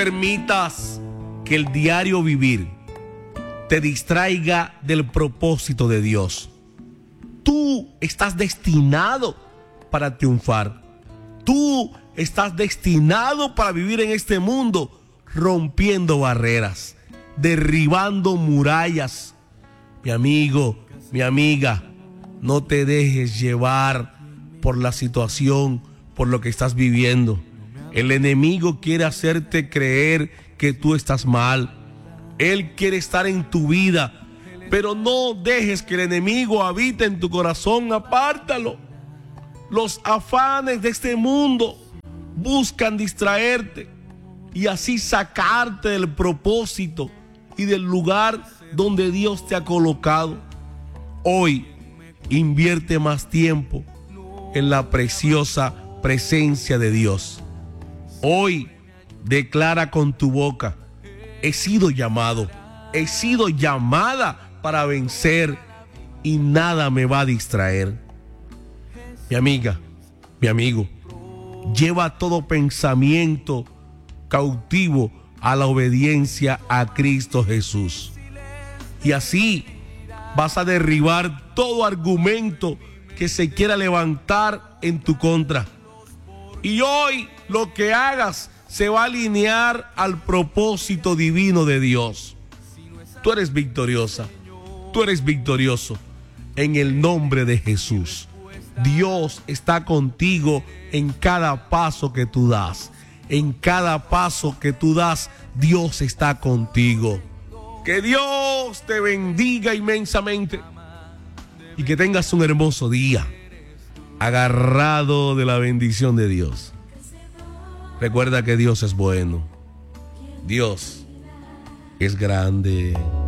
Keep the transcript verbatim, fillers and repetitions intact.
Permitas que el diario vivir te distraiga del propósito de Dios. Tú estás destinado para triunfar. Tú estás destinado para vivir en este mundo rompiendo barreras, derribando murallas. Mi amigo, mi amiga, no te dejes llevar por la situación, por lo que estás viviendo. El enemigo quiere hacerte creer que tú estás mal. Él quiere estar en tu vida, pero no dejes que el enemigo habite en tu corazón. Apártalo. Los afanes de este mundo buscan distraerte y así sacarte del propósito y del lugar donde Dios te ha colocado. Hoy invierte más tiempo en la preciosa presencia de Dios. Hoy declara con tu boca: he sido llamado, he sido llamada para vencer y nada me va a distraer. Mi amiga, mi amigo, lleva todo pensamiento cautivo a la obediencia a Cristo Jesús. Y así vas a derribar todo argumento que se quiera levantar en tu contra. Y hoy lo que hagas se va a alinear al propósito divino de Dios. Tú eres victoriosa, tú eres victorioso en el nombre de Jesús. Dios está contigo en cada paso que tú das. En cada paso que tú das, Dios está contigo. Que Dios te bendiga inmensamente y que tengas un hermoso día, agarrado de la bendición de Dios. Recuerda que Dios es bueno. Dios es grande.